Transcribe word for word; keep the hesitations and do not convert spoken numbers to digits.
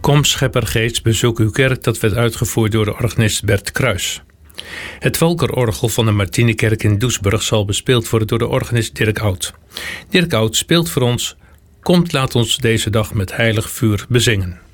Kom Scheppergeest, bezoek uw kerk, dat werd uitgevoerd door de organist Bert Kruis. Het Volkerorgel van de Martinikerk in Doesburg zal bespeeld worden door de organist Dirk Oud. Dirk Oud speelt voor ons Komt, laat ons deze dag met heilig vuur bezingen.